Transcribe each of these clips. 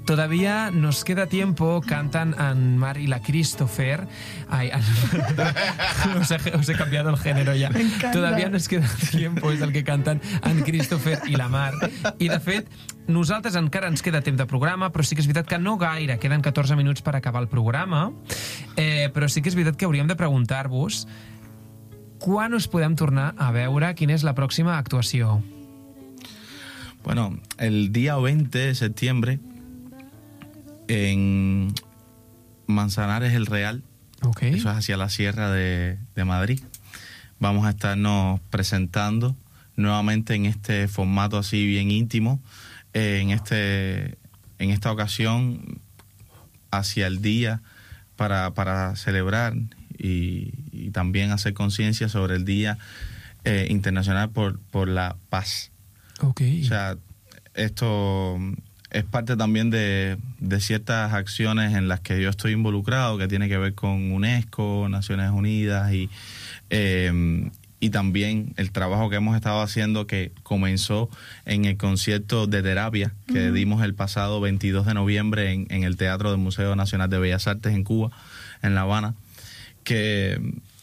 Todavía nos queda tiempo, cantan Anne Mar y la Christopher. Ai, os he cambiado el género ja. Todavía nos queda tiempo, és el que canten Anne Christopher i la Mar. I de fet, nosaltres encara ens queda temps de programa, però sí que és veritat que no gaire, queden 14 minuts per acabar el programa, però sí que és veritat que hauríem de preguntar-vos quan us podem tornar a veure, quina és la pròxima actuació. Bueno, el día 20 de septiembre en Manzanares el Real, Okay. Eso es hacia la Sierra de Madrid. Vamos a estarnos presentando nuevamente en este formato así bien íntimo, en esta ocasión hacia el día para celebrar y también hacer conciencia sobre el Día Internacional por la Paz. Okay. O sea, esto es parte también de ciertas acciones en las que yo estoy involucrado, que tiene que ver con UNESCO, Naciones Unidas y también el trabajo que hemos estado haciendo, que comenzó en el concierto de terapia que dimos el pasado 22 de noviembre en el Teatro del Museo Nacional de Bellas Artes en Cuba, en La Habana, que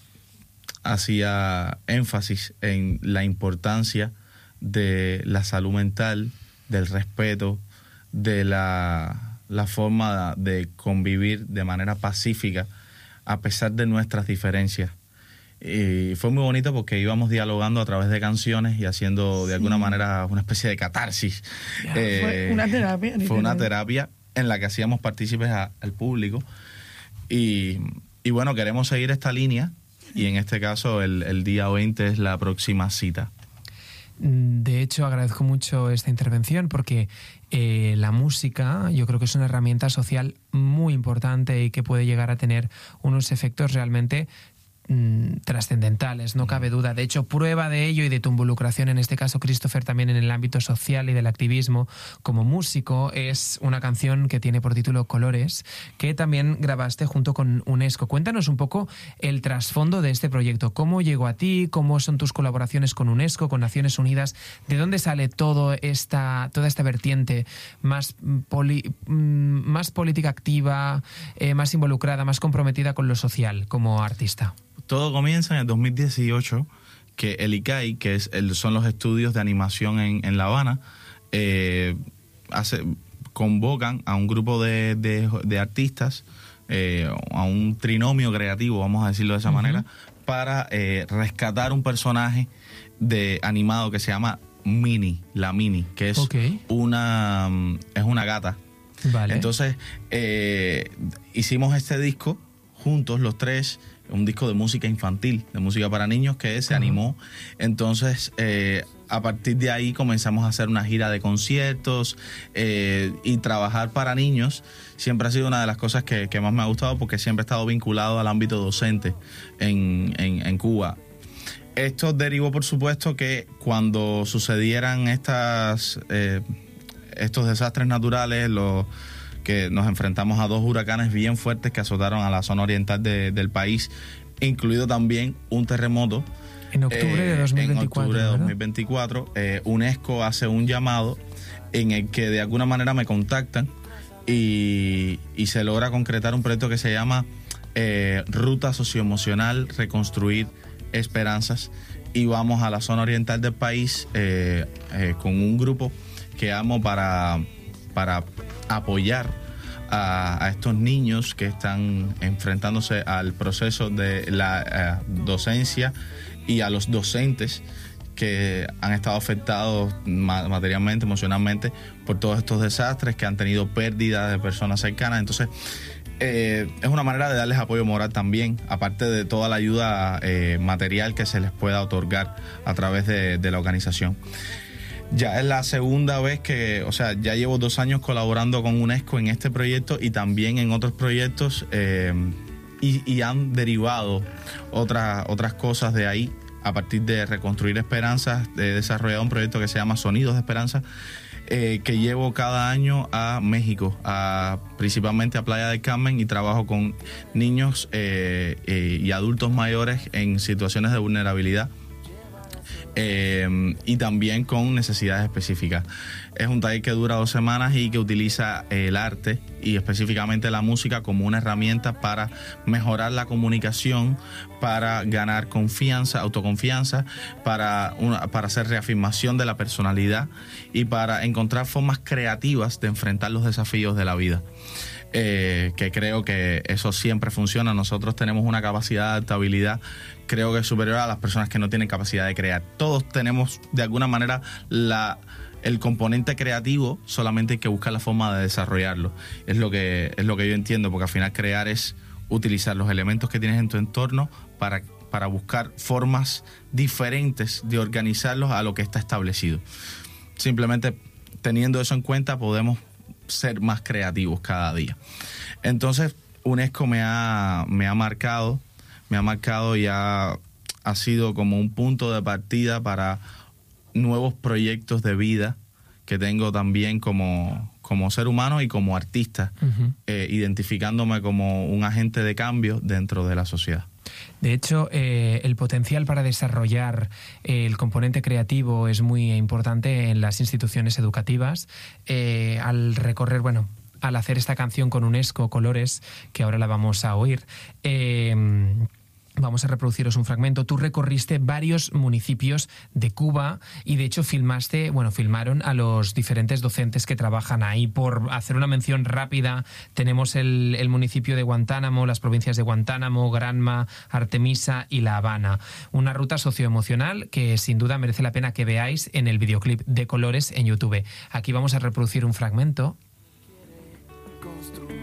hacía énfasis en la importancia de la salud mental, del respeto, de la forma de convivir de manera pacífica a pesar de nuestras diferencias. Y fue muy bonito porque íbamos dialogando a través de canciones y haciendo de alguna manera una especie de catarsis. Fue una terapia. Fue una terapia en la que hacíamos partícipes al público. Y bueno, queremos seguir esta línea y en este caso el día 20 es la próxima cita. De hecho, agradezco mucho esta intervención porque la música yo creo que es una herramienta social muy importante y que puede llegar a tener unos efectos realmente trascendentales, no cabe duda. De hecho, prueba de ello y de tu involucración, en este caso, Christopher, también en el ámbito social y del activismo como músico, es una canción que tiene por título Colores, que también grabaste junto con UNESCO. Cuéntanos un poco el trasfondo de este proyecto. ¿Cómo llegó a ti? ¿Cómo son tus colaboraciones con UNESCO, con Naciones Unidas? ¿De dónde sale toda esta vertiente más política activa, más involucrada, más comprometida con lo social como artista? Todo comienza en el 2018, que el ICAI, que son los estudios de animación en La Habana, convocan a un grupo de artistas, a un trinomio creativo, vamos a decirlo de esa manera, para rescatar un personaje animado que se llama Minnie, la Minnie, que es una gata. Vale. Entonces, hicimos este disco juntos, los tres, un disco de música infantil, de música para niños, que se animó. Entonces, a partir de ahí comenzamos a hacer una gira de conciertos y trabajar para niños. Siempre ha sido una de las cosas que más me ha gustado, porque siempre he estado vinculado al ámbito docente en Cuba. Esto derivó, por supuesto, que cuando sucedieran estos desastres naturales, que nos enfrentamos a 2 huracanes bien fuertes que azotaron a la zona oriental del país, incluido también un terremoto. En octubre de 2024. En octubre de 2024, UNESCO hace un llamado en el que de alguna manera me contactan y se logra concretar un proyecto que se llama Ruta Socioemocional Reconstruir Esperanzas, y vamos a la zona oriental del país con un grupo que amo para apoyar a estos niños que están enfrentándose al proceso de la docencia y a los docentes que han estado afectados materialmente, emocionalmente por todos estos desastres, que han tenido pérdidas de personas cercanas. Entonces, es una manera de darles apoyo moral también, aparte de toda la ayuda material que se les pueda otorgar a través de la organización. Ya es la segunda vez ya llevo 2 años colaborando con UNESCO en este proyecto y también en otros proyectos, y han derivado otras cosas de ahí. A partir de Reconstruir Esperanzas, he desarrollado un proyecto que se llama Sonidos de Esperanza, que llevo cada año a México, principalmente a Playa del Carmen, y trabajo con niños y adultos mayores en situaciones de vulnerabilidad. y también con necesidades específicas. Es un taller que dura 2 semanas y que utiliza el arte y específicamente la música como una herramienta para mejorar la comunicación, para ganar confianza, autoconfianza, para hacer reafirmación de la personalidad y para encontrar formas creativas de enfrentar los desafíos de la vida. Que creo que eso siempre funciona. Nosotros tenemos una capacidad de adaptabilidad, creo que es superior a las personas que no tienen capacidad de crear. Todos tenemos de alguna manera el componente creativo, solamente hay que buscar la forma de desarrollarlo. Es lo que yo entiendo, porque al final crear es utilizar los elementos que tienes en tu entorno para buscar formas diferentes de organizarlos a lo que está establecido. Simplemente teniendo eso en cuenta podemos ser más creativos cada día. Entonces UNESCO me ha marcado y ha sido como un punto de partida para nuevos proyectos de vida que tengo también como ser humano y como artista, identificándome como un agente de cambio dentro de la sociedad. De hecho, el potencial para desarrollar el componente creativo es muy importante en las instituciones educativas. Al hacer esta canción con UNESCO, Colores, que ahora la vamos a oír, vamos a reproduciros un fragmento. Tú recorriste varios municipios de Cuba y de hecho filmaron a los diferentes docentes que trabajan ahí. Por hacer una mención rápida, tenemos el municipio de Guantánamo, las provincias de Guantánamo, Granma, Artemisa y La Habana. Una ruta socioemocional que sin duda merece la pena que veáis en el videoclip de Colores en YouTube. Aquí vamos a reproducir un fragmento.